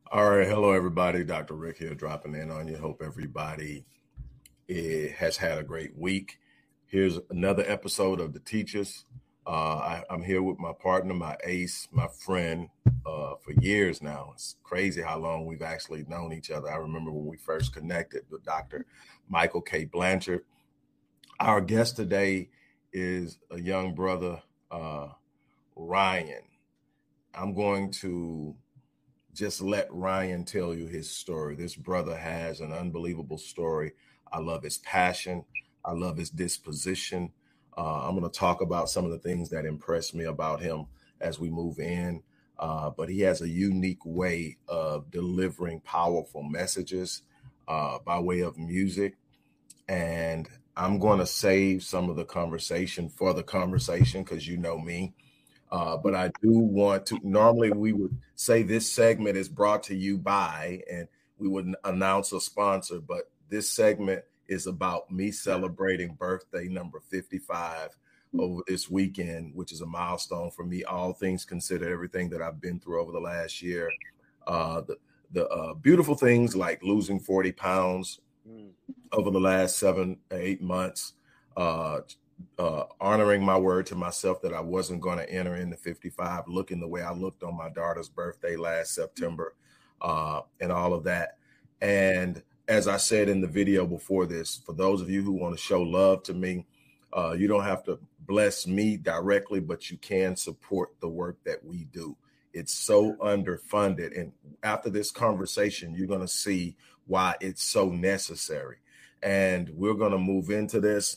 All right, hello everybody. Dr. Rick here, dropping in on you. Hope everybody has had a great week. Here's another episode of The Teachers. I'm here with my partner, my ace, my friend for years now. It's crazy how long we've actually known each other. I remember when we first connected with Dr. Michael K. Blanchard. Our guest today is a young brother, Ryan. I'm going to just let Ryan tell you his story. This brother has an unbelievable story. I love his passion. I love his disposition. I'm going to talk about some of the things that impress me about him as we move in. But he has a unique way of delivering powerful messages by way of music. And I'm going to save some of the conversation for the conversation because you know me. But I do want to, normally we would say this segment is brought to you by, and we would announce a sponsor, but this segment is about me celebrating birthday number 55 over this weekend, which is a milestone for me, all things considered, everything that I've been through over the last year. The beautiful things like losing 40 pounds over the last 7 or 8 months, honoring my word to myself that I wasn't going to enter into 55, looking the way I looked on my daughter's birthday last September, and all of that. And as I said in the video before this, for those of you who want to show love to me, you don't have to bless me directly, but you can support the work that we do. It's so underfunded. And after this conversation, you're going to see why it's so necessary. And we're going to move into this.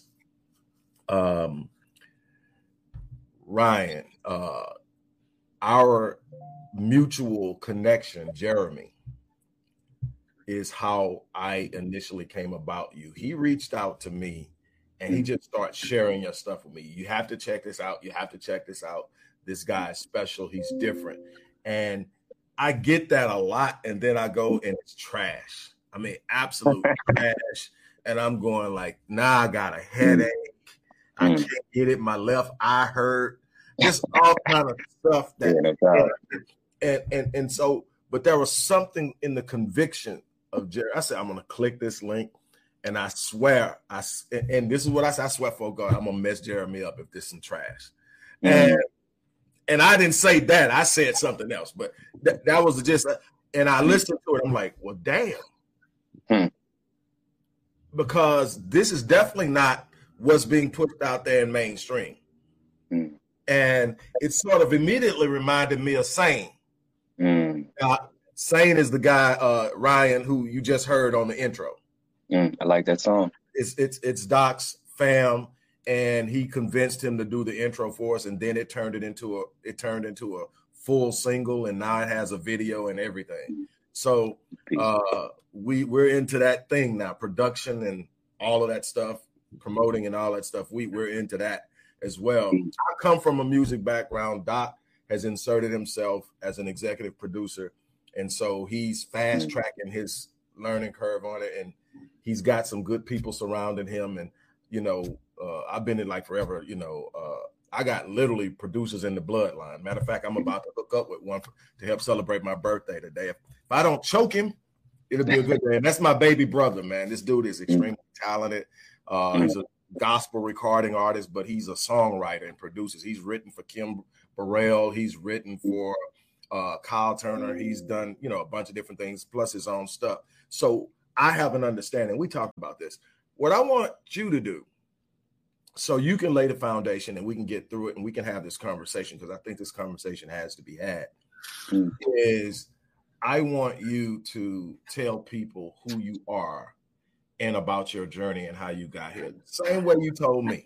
Ryan, our mutual connection, Jeremy, is how I initially came about you. He reached out to me and he just started sharing your stuff with me. You have to check this out. You have to check this out. This guy is special. He's different. And I get that a lot. And then I go and it's trash. I mean, absolute trash. And I'm going like, nah, I got a headache. I can't get it. My left eye hurt. Just all kind of stuff and so, but there was something in the conviction of Jerry. I said, I'm going to click this link, and I swear, and this is what I said. I swear for God, I'm gonna mess Jeremy up if this is some trash. And I didn't say that. I said something else, but that was just. And I listened to it. I'm like, well, damn, because this is definitely not what's being pushed out there in mainstream. And it sort of immediately reminded me of Sane. Sane is the guy, Ryan, who you just heard on the intro. I like that song. It's Doc's fam, and he convinced him to do the intro for us, and then it turned into a full single, and now it has a video and everything. So we're into that thing now, production and all of that stuff. Promoting and all that stuff, we're into that as well. I come from a music background. Doc has inserted himself as an executive producer, and so he's fast tracking his learning curve on it, and he's got some good people surrounding him. And I've been in like forever. I got literally producers in the bloodline. Matter of fact, I'm about to hook up with one to help celebrate my birthday today. If I don't choke him, it'll be a good day. And that's my baby brother, man. This dude is extremely talented. He's a gospel recording artist, but he's a songwriter and produces. He's written for Kim Burrell. He's written for Kyle Turner. He's done, a bunch of different things, plus his own stuff. So I have an understanding. We talked about this. What I want you to do, so you can lay the foundation and we can get through it and we can have this conversation, because I think this conversation has to be had, is I want you to tell people who you are and about your journey and how you got here. Same way you told me.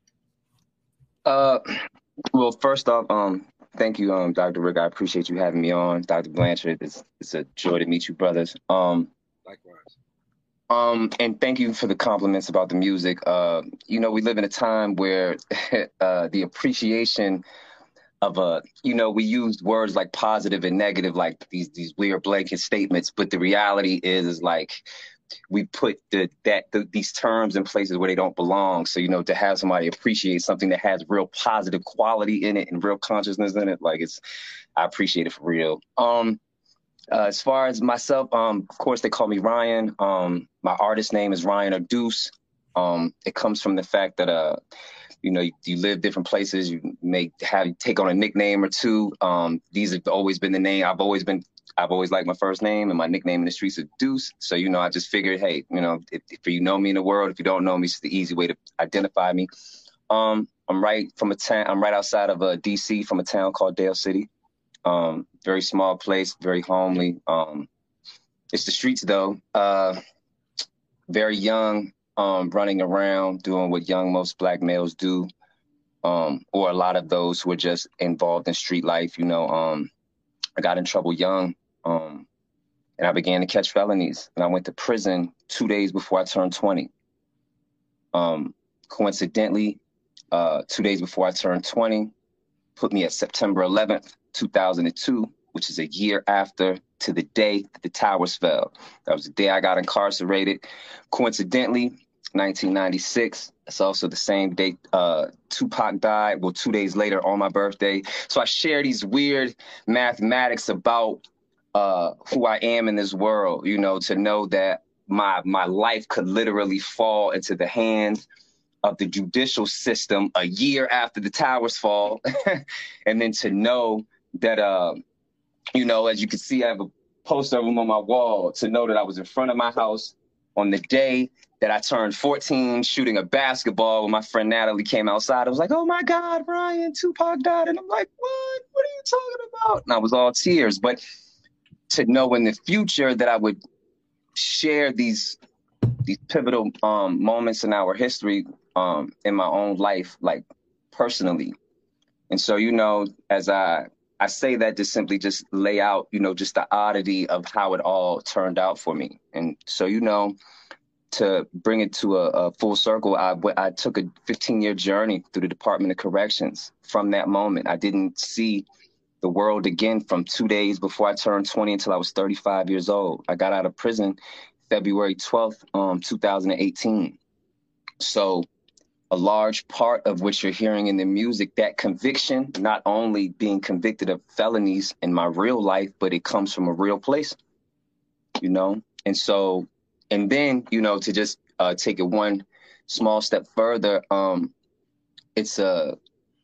Well, first off, thank you, Dr. Rick. I appreciate you having me on. Dr. Blanchard, it's a joy to meet you, brothers. Likewise. And thank you for the compliments about the music. We live in a time where the appreciation of we use words like positive and negative, like these weird blanket statements, but the reality is like we put these terms in places where they don't belong. So, to have somebody appreciate something that has real positive quality in it and real consciousness in it, I appreciate it for real. As far as myself, of course, they call me Ryan. My artist name is Ryan or Deuce. It comes from the fact that you live different places. You may take on a nickname or two. These have always been the name. I've always liked my first name, and my nickname in the streets is Deuce. So I just figured, hey, if you know me in the world, if you don't know me, it's the easy way to identify me. I'm right outside of DC, from a town called Dale City. Very small place, very homely. It's the streets though. Very young, running around, doing what most Black males do, or a lot of those who are just involved in street life. I got in trouble young, and I began to catch felonies, and I went to prison 2 days before I turned 20. Coincidentally, 2 days before I turned 20, put me at September 11th, 2002, which is a year after to the day that the towers fell. That was the day I got incarcerated. Coincidentally, 1996, it's also the same day Tupac died, 2 days later on my birthday. So I share these weird mathematics about who I am in this world, to know that my life could literally fall into the hands of the judicial system a year after the towers fall. And then to know that, as you can see, I have a poster of him on my wall, to know that I was in front of my house on the day that I turned 14, shooting a basketball when my friend Natalie came outside. I was like, oh my God, Ryan, Tupac died. And I'm like, what? What are you talking about? And I was all tears. But to know in the future that I would share these pivotal moments in our history in my own life, like personally. And so, as I say that to simply just lay out, just the oddity of how it all turned out for me. And so, to bring it to a full circle, I took a 15-year journey through the Department of Corrections. From that moment, I didn't see the world again from 2 days before I turned 20 until I was 35 years old. I got out of prison February 12th, 2018. So a large part of what you're hearing in the music, that conviction, not only being convicted of felonies in my real life, but it comes from a real place, And so, and then, to just take it one small step further, it'd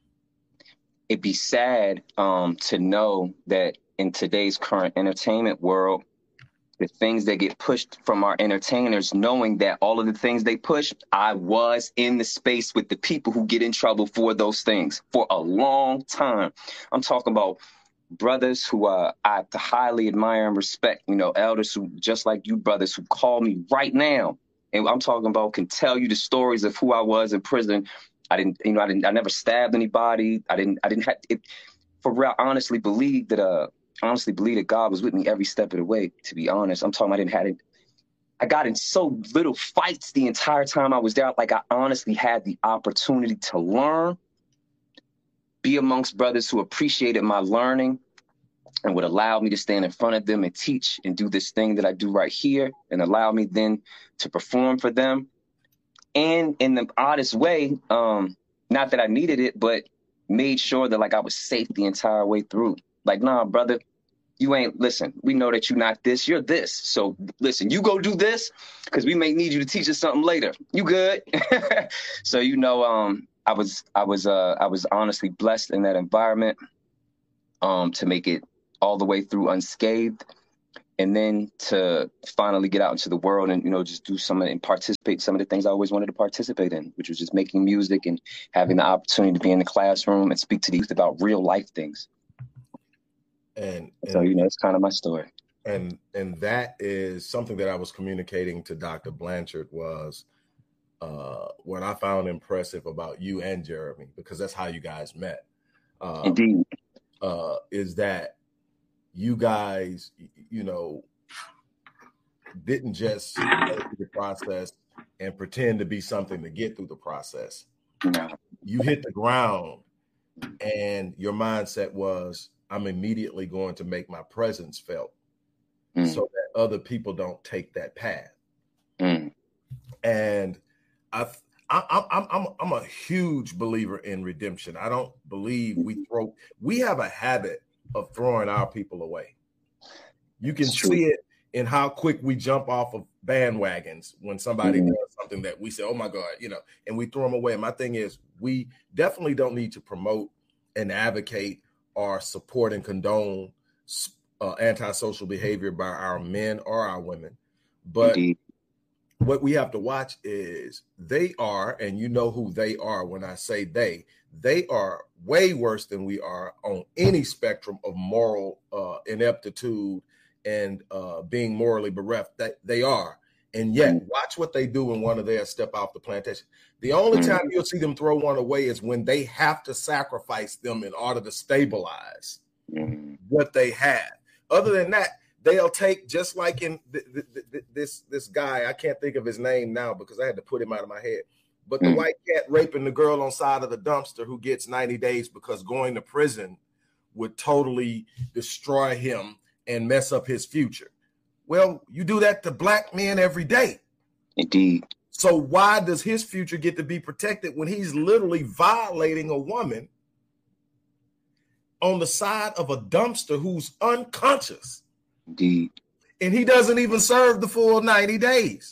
be sad to know that in today's current entertainment world, the things that get pushed from our entertainers, knowing that all of the things they push, I was in the space with the people who get in trouble for those things for a long time. I'm talking about brothers who I highly admire and respect, elders who, just like you brothers, who call me right now. And I'm talking about, can tell you the stories of who I was in prison. I never stabbed anybody. I didn't have it. For real, I honestly believe that God was with me every step of the way, to be honest. I'm talking, I got in so little fights the entire time I was there. Like, I honestly had the opportunity to learn, be amongst brothers who appreciated my learning and would allow me to stand in front of them and teach and do this thing that I do right here, and allow me then to perform for them. And in the oddest way, not that I needed it, but made sure that I was safe the entire way through. Like, nah, brother, listen, we know that you're not this, you're this. So listen, you go do this, because we may need you to teach us something later. You good? So, I was honestly blessed in that environment to make it all the way through unscathed. And then to finally get out into the world and, just do participate in some of the things I always wanted to participate in, which was just making music and having the opportunity to be in the classroom and speak to the youth about real life things. And so, it's kind of my story. And that is something that I was communicating to Dr. Blanchard, was what I found impressive about you and Jeremy, because that's how you guys met. Indeed. Is that you guys, didn't just go through the process and pretend to be something to get through the process. No. You hit the ground, and your mindset was, I'm immediately going to make my presence felt so that other people don't take that path. And I'm a huge believer in redemption. I don't believe we have a habit of throwing our people away. You can see it in how quick we jump off of bandwagons when somebody does something that we say, oh my God, and we throw them away. And my thing is, we definitely don't need to promote and advocate or support and condone antisocial behavior by our men or our women. But Indeed. What we have to watch is they are, and you know who they are when I say they are way worse than we are on any spectrum of moral ineptitude and being morally bereft. That they are. And yet, watch what they do when one of theirs step off the plantation. The only time you'll see them throw one away is when they have to sacrifice them in order to stabilize what they have. Other than that, they'll take, just like in this guy, I can't think of his name now because I had to put him out of my head, but the white cat raping the girl on side of the dumpster who gets 90 days because going to prison would totally destroy him and mess up his future. Well, you do that to black men every day. Indeed. So why does his future get to be protected when he's literally violating a woman on the side of a dumpster who's unconscious? Indeed. And he doesn't even serve the full 90 days.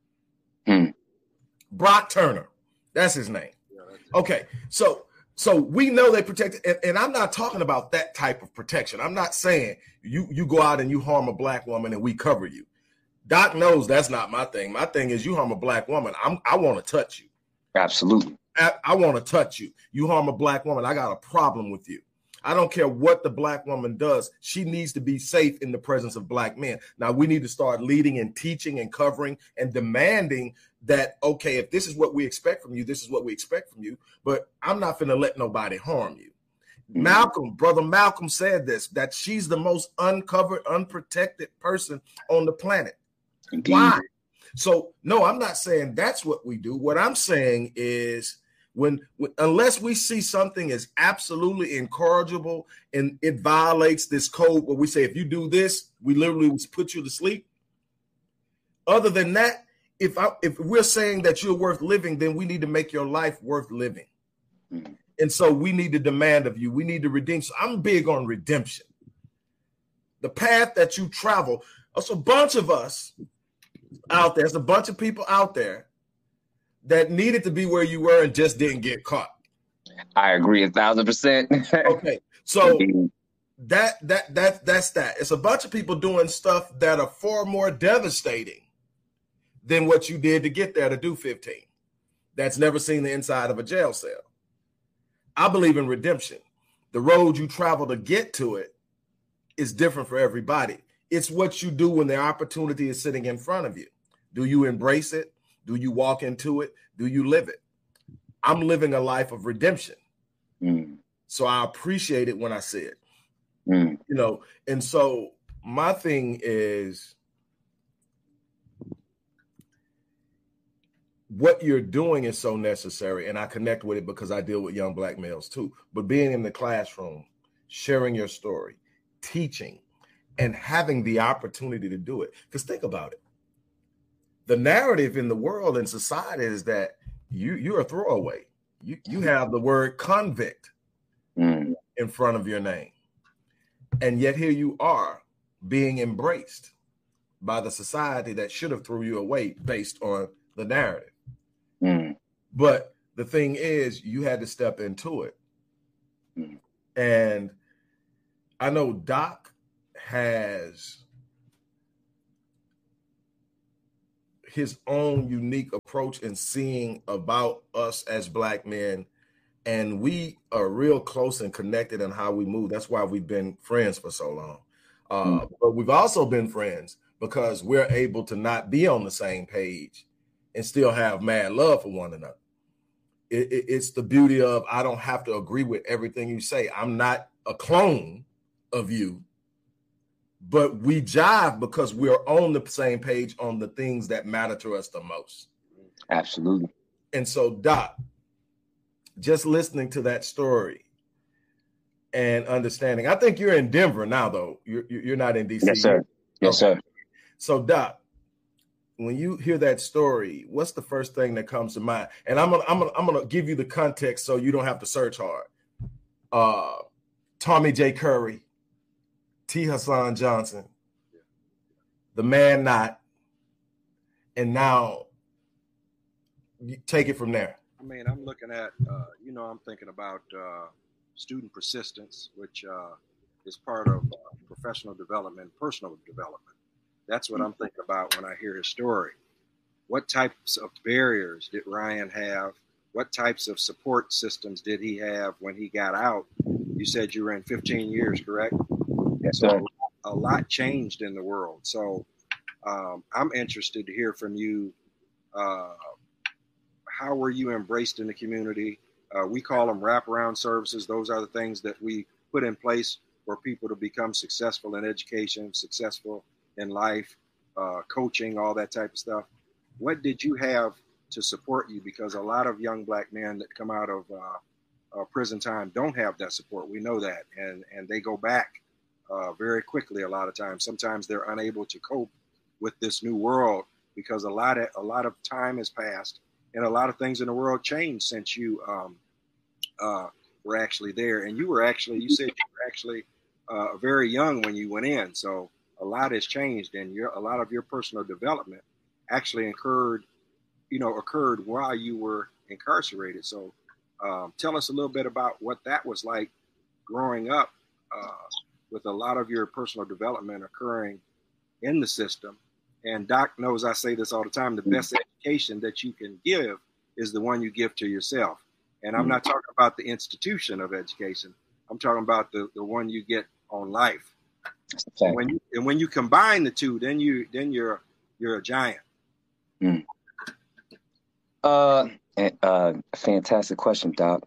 Brock Turner. That's his name. Okay. So we know they protect, and I'm not talking about that type of protection. I'm not saying you go out and you harm a black woman and we cover you. Doc knows that's not my thing. My thing is you harm a black woman, I want to touch you. Absolutely. I want to touch you. You harm a black woman, I got a problem with you. I don't care what the black woman does. She needs to be safe in the presence of black men. Now, we need to start leading and teaching and covering and demanding that, okay, if this is what we expect from you, this is what we expect from you. But I'm not going to let nobody harm you. Brother Malcolm said this, that she's the most uncovered, unprotected person on the planet. Indeed. Why? So, no, I'm not saying that's what we do. What I'm saying is, unless we see something as absolutely incorrigible and it violates this code where we say, if you do this, we literally will put you to sleep. Other than that, if we're saying that you're worth living, then we need to make your life worth living. And so we need to demand of you. We need to redeem. So I'm big on redemption. The path that you travel. There's a bunch of us out there. There's a bunch of people out there that needed to be where you were and just didn't get caught. I agree 1,000%. Okay, so that's that. It's a bunch of people doing stuff that are far more devastating than what you did to get there to do 15. That's never seen the inside of a jail cell. I believe in redemption. The road you travel to get to it is different for everybody. It's what you do when the opportunity is sitting in front of you. Do you embrace it? Do you walk into it? Do you live it? I'm living a life of redemption. So I appreciate it when I see it. And so my thing is, what you're doing is so necessary, and I connect with it because I deal with young black males too. But being in the classroom, sharing your story, teaching, and having the opportunity to do it. Because think about it. The narrative in the world and society is that you're a throwaway. You have the word convict in front of your name. And yet here you are being embraced by the society that should have threw you away based on the narrative. But the thing is, you had to step into it. And I know Doc has his own unique approach in seeing about us as black men. And we are real close and connected in how we move. That's why we've been friends for so long. But we've also been friends because we're able to not be on the same page and still have mad love for one another. It's the beauty of, I don't have to agree with everything you say. I'm not a clone of you, but we jive because we're on the same page on the things that matter to us the most. Absolutely. And so, Doc, just listening to that story and understanding, I think you're in Denver now, though. You're not in DC. Yes, sir. Yes, sir. So, Doc, when you hear that story, what's the first thing that comes to mind? And I'm gonna give you the context so you don't have to search hard. Tommy J. Curry, T. Hassan Johnson, the man not, and now you take it from there. I mean, I'm looking at, I'm thinking about student persistence, which is part of professional development, personal development. That's what I'm thinking about when I hear his story. What types of barriers did Ryan have? What types of support systems did he have when he got out? You said you were in 15 years, correct? Yes, sir. So a lot changed in the world. So I'm interested to hear from you. How were you embraced in the community? We call them wraparound services. Those are the things that we put in place for people to become successful in education, successful in life, coaching, all that type of stuff. What did you have to support you? Because a lot of young black men that come out of prison time don't have that support. We know that, and they go back very quickly a lot of times. Sometimes they're unable to cope with this new world because a lot of time has passed and a lot of things in the world changed since you were actually there. And you said you were actually very young when you went in. So a lot has changed, and a lot of your personal development actually occurred while you were incarcerated. So tell us a little bit about what that was like growing up with a lot of your personal development occurring in the system. And Doc knows I say this all the time, the best education that you can give is the one you give to yourself. And I'm not talking about the institution of education. I'm talking about the one you get on life. Okay. When you combine the two, then you're a giant. Fantastic question, Doc.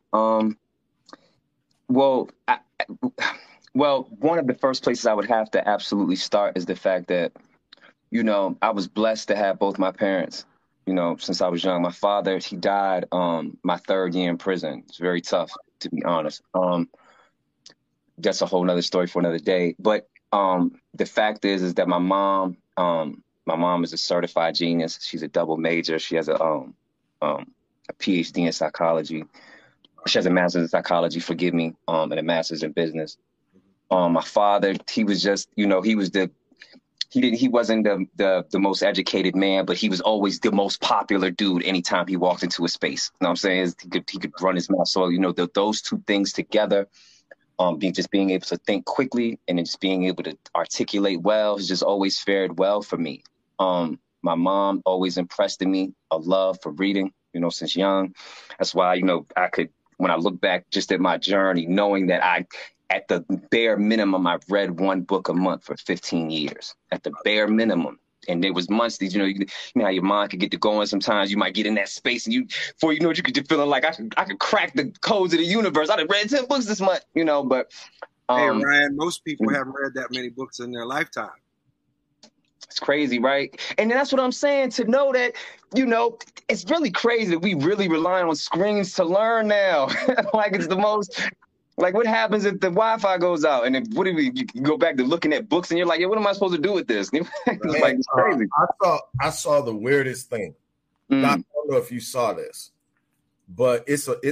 Well, one of the first places I would have to absolutely start is the fact that, I was blessed to have both my parents, since I was young. My father, he died my third year in prison. It's very tough, to be honest. That's a whole nother story for another day. But the fact is that my mom is a certified genius. She's a double major. She has a PhD in psychology. She has a master's in psychology, forgive me, and a master's in business. My father, he was just, he wasn't the most educated man, but he was always the most popular dude anytime he walked into a space. You know what I'm saying? He could run his mouth. So, those two things together, being able to think quickly and then just being able to articulate well has just always fared well for me. My mom always impressed in me a love for reading, since young. That's why, I could, when I look back just at my journey, knowing that at the bare minimum, I've read one book a month for 15 years, at the bare minimum. And there was months that, you know how your mind could get to going. Sometimes you might get in that space and before you know it, you could just feeling like I could crack the codes of the universe. I've read 10 books this month, but. Hey, Ryan, most people haven't read that many books in their lifetime. It's crazy, right? And that's what I'm saying, to know that, it's really crazy that we really rely on screens to learn now. Like it's the most, like what happens if the Wi-Fi goes out? And then you go back to looking at books and you're like, yeah, what am I supposed to do with this? It's crazy. I saw the weirdest thing. I don't know if you saw this, but it's a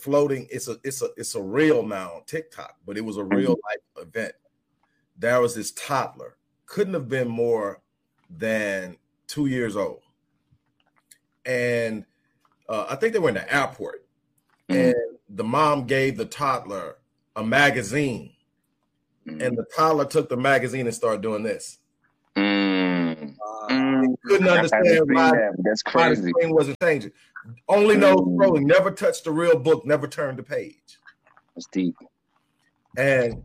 reel now on TikTok, but it was a real life event. There was this toddler, couldn't have been more than 2 years old. And I think they were in the airport, and the mom gave the toddler a magazine, and the toddler took the magazine and started doing this. Couldn't understand why that's crazy. The screen wasn't changing. Only knows scrolling, never touched the real book, never turned the page. That's deep. And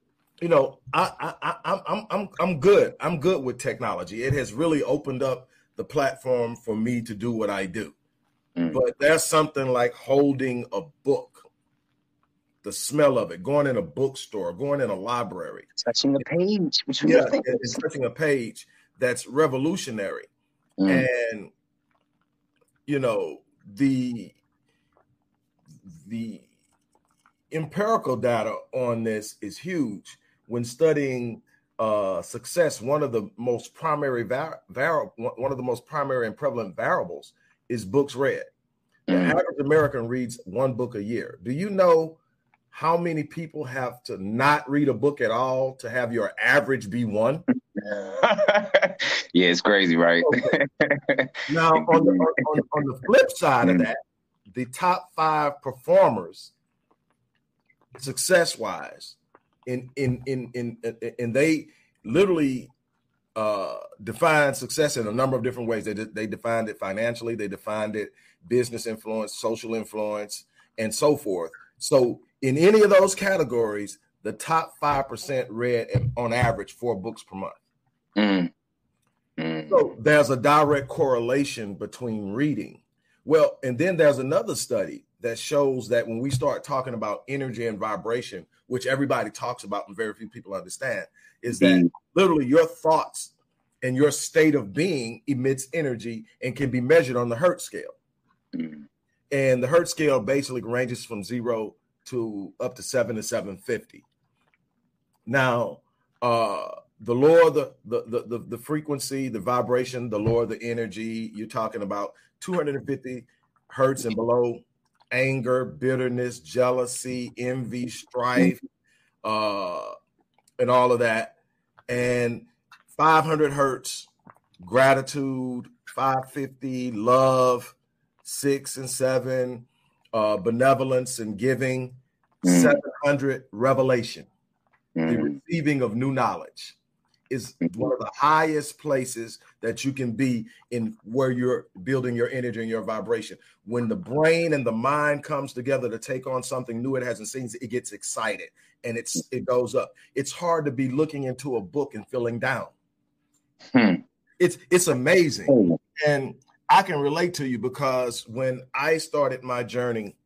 I'm good. I'm good with technology. It has really opened up the platform for me to do what I do. But there's something like holding a book, the smell of it, going in a bookstore, going in a library, touching a page. It's touching a page that's revolutionary. And the empirical data on this is huge. When studying success, one of the most primary and prevalent variables is books read. The average American reads one book a year. Do you know how many people have to not read a book at all to have your average be one? Yeah, it's crazy, right? Okay. Now, on the flip side of that, the top 5 performers, success-wise, and they literally define success in a number of different ways. They defined it financially, they defined it business influence, social influence, and so forth. So in any of those categories, the top 5% read on average 4 books per month. So there's a direct correlation between reading. Well, and then there's another study that shows that when we start talking about energy and vibration, which everybody talks about and very few people understand, is that literally your thoughts and your state of being emits energy and can be measured on the Hertz scale. And the Hertz scale basically ranges from 0 to up to 7 to 750. Now, the lower the frequency, the vibration, the lower the energy, you're talking about 250 hertz and below, anger, bitterness, jealousy, envy, strife, and all of that. And 500 hertz, gratitude, 550, love, 6 and 7, benevolence and giving, 700, revelation, the receiving of new knowledge. Is one of the highest places that you can be in where you're building your energy and your vibration. When the brain and the mind comes together to take on something new it hasn't seen, it gets excited and it goes up. It's hard to be looking into a book and feeling down. It's amazing. And I can relate to you because when I started my journey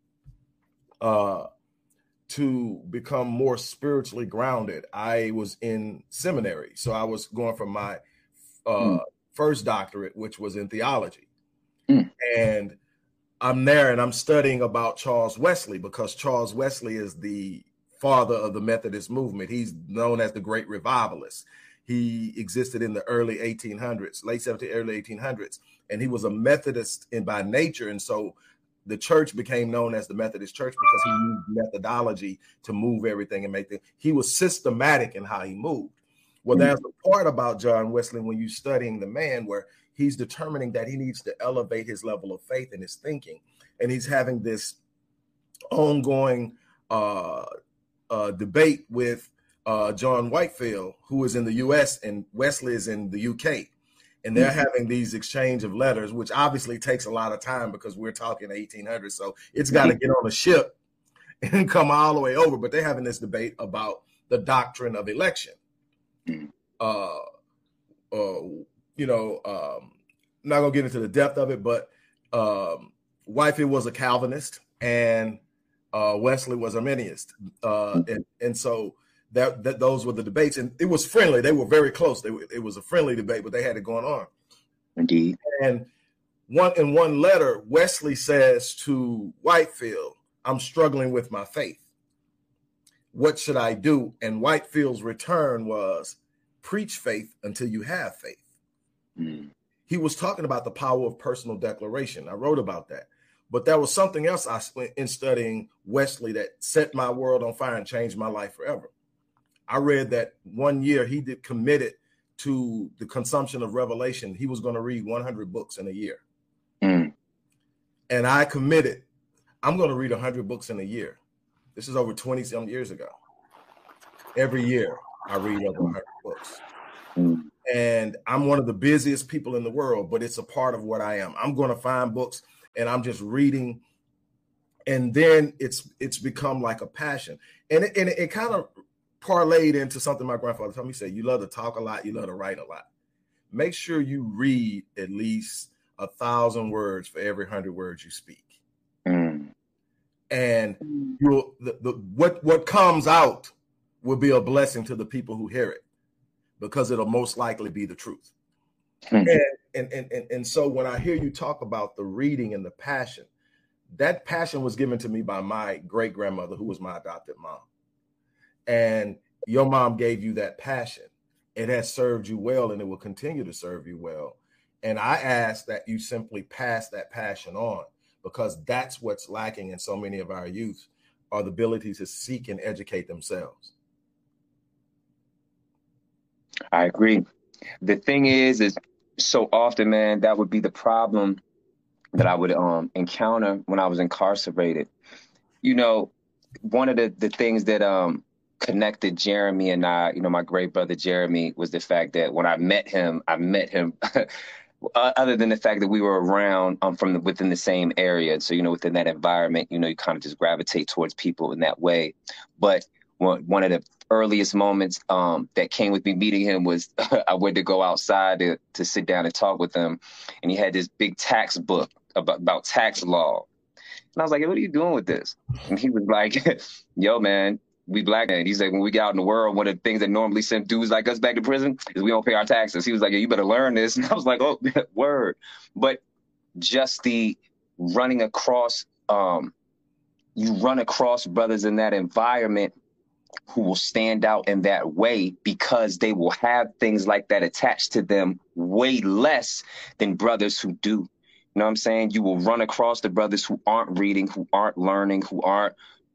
to become more spiritually grounded, I was in seminary. So I was going for my first doctorate, which was in theology. And I'm there and I'm studying about Charles Wesley because Charles Wesley is the father of the Methodist movement. He's known as the great revivalist. He existed in the early 1800s, late 1700s, early 1800s, and he was a Methodist by nature. And so the church became known as the Methodist Church because he used methodology to move everything and make things. He was systematic in how he moved. Well, there's a part about John Wesley when you're studying the man where he's determining that he needs to elevate his level of faith and his thinking. And he's having this ongoing debate with John Whitefield, who is in the U.S. and Wesley is in the U.K. And they're having these exchange of letters, which obviously takes a lot of time because we're talking 1800s. So it's got to get on a ship and come all the way over. But they're having this debate about the doctrine of election. I'm not going to get into the depth of it, but Whitefield was a Calvinist and Wesley was Arminianist. And so that those were the debates, and it was friendly. They were very close. It was a friendly debate, but they had it going on. Indeed. And in one letter, Wesley says to Whitefield, "I'm struggling with my faith. What should I do?" And Whitefield's return was, "Preach faith until you have faith." He was talking about the power of personal declaration. I wrote about that. But there was something else I spent in studying Wesley that set my world on fire and changed my life forever. I read that 1 year he committed to the consumption of revelation. He was going to read 100 books in a year. And I committed, I'm going to read 100 books in a year. This is over 20-some years ago. Every year I read over 100 books. And I'm one of the busiest people in the world, but it's a part of what I am. I'm going to find books and I'm just reading. And then it's become like a passion. And it kind of parlayed into something my grandfather told me. He said, "You love to talk a lot, you love to write a lot. Make sure you read at least 1,000 words for every 100 words you speak." And what comes out will be a blessing to the people who hear it, because it'll most likely be the truth. And so when I hear you talk about the reading and the passion, that passion was given to me by my great grandmother, who was my adopted mom. And your mom gave you that passion. It has served you well, and it will continue to serve you well. And I ask that you simply pass that passion on, because that's what's lacking in so many of our youth, are the ability to seek and educate themselves. I agree. The thing is so often, man, that would be the problem that I would encounter when I was incarcerated. You know, one of the things that connected Jeremy and I, you know, my great brother Jeremy, was the fact that when I met him other than the fact that we were around within the same area. So, you know, within that environment, you know, you kind of just gravitate towards people in that way. But one of the earliest moments that came with me meeting him was I went to go outside to sit down and talk with him. And he had this big tax book about tax law. And I was like, hey, what are you doing with this? And he was like, yo, man, we black men. He's like, when we get out in the world, one of the things that normally send dudes like us back to prison is we don't pay our taxes. He was like, yeah, you better learn this. And I was like, oh, word. But just the running across, you run across brothers in that environment who will stand out in that way because they will have things like that attached to them way less than brothers who do. You know what I'm saying? You will run across the brothers who aren't reading, who aren't learning, who aren't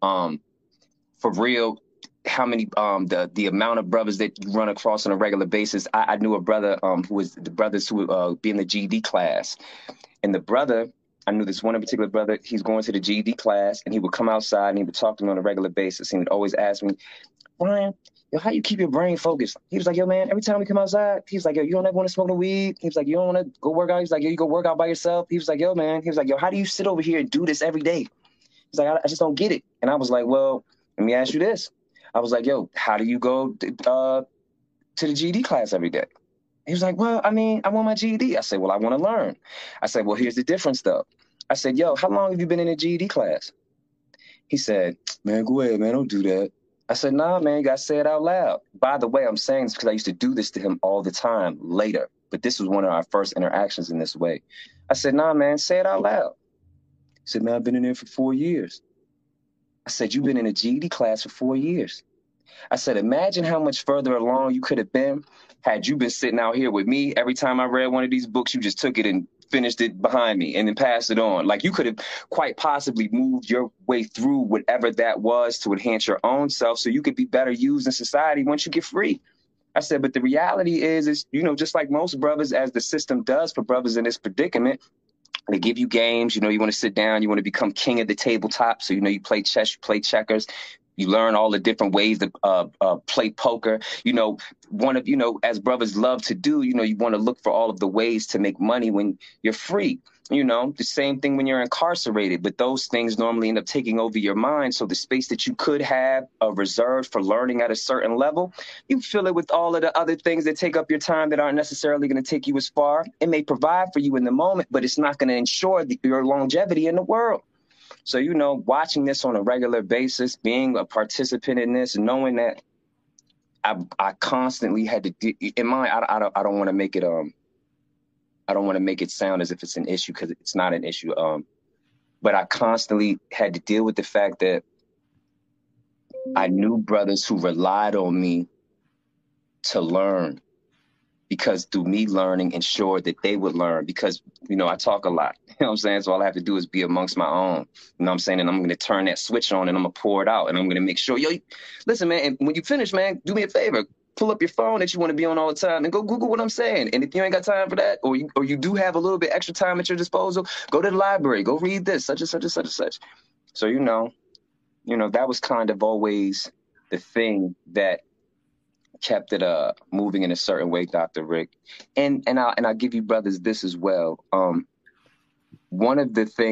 for real. How many the amount of brothers that you run across on a regular basis. I knew a brother who was the brothers who would be in the GED class, and the brother, I knew this one in particular brother. He's going to the GED class, and he would come outside and he would talk to me on a regular basis. He would always ask me, Brian, yo, how you keep your brain focused? He was like, yo, man, every time we come outside, he was like, yo, you don't ever want to smoke no weed. He was like, you don't want to go work out. He was like, yo, you go work out by yourself. He was like, yo, man. He was like, yo, how do you sit over here and do this every day? He's like, I just don't get it. And I was like, well, let me ask you this. I was like, yo, how do you go to the GED class every day? He was like, well, I mean, I want my GED. I said, well, I want to learn. I said, well, here's the difference, though. I said, yo, how long have you been in a GED class? He said, man, go ahead, man, don't do that. I said, nah, man, you got to say it out loud. By the way, I'm saying this because I used to do this to him all the time later. But this was one of our first interactions in this way. I said, nah, man, say it out loud. He said, man, I've been in there for 4 years. I said, you've been in a GED class for 4 years. I said, imagine how much further along you could have been had you been sitting out here with me. Every time I read one of these books, you just took it and finished it behind me and then passed it on. Like you could have quite possibly moved your way through whatever that was to enhance your own self so you could be better used in society once you get free. I said, but the reality is, you know, just like most brothers, as the system does for brothers in this predicament, they give you games, you know, you want to sit down, you want to become king of the tabletop. So, you know, you play chess, you play checkers, you learn all the different ways to play poker. You know, as brothers love to do, you know, you want to look for all of the ways to make money when you're free. You know, the same thing when you're incarcerated, but those things normally end up taking over your mind. So the space that you could have reserved for learning at a certain level, you fill it with all of the other things that take up your time that aren't necessarily going to take you as far. It may provide for you in the moment, but it's not going to ensure your longevity in the world. So, you know, watching this on a regular basis, being a participant in this, knowing that I constantly had to, in mind, I don't want to make it, I don't want to make it sound as if it's an issue because it's not an issue. But I constantly had to deal with the fact that I knew brothers who relied on me to learn, because through me learning ensured that they would learn, because, you know, I talk a lot, you know what I'm saying? So all I have to do is be amongst my own, you know what I'm saying? And I'm going to turn that switch on and I'm going to pour it out and I'm going to make sure, yo, listen, man, and when you finish, man, do me a favor. Pull up your phone that you want to be on all the time and go Google what I'm saying. And if you ain't got time for that, or you do have a little bit extra time at your disposal, go to the library, go read this, such and such and such and such. So, you know, that was kind of always the thing that kept it moving in a certain way, Dr. Rick. And I'll give you brothers this as well. One of the things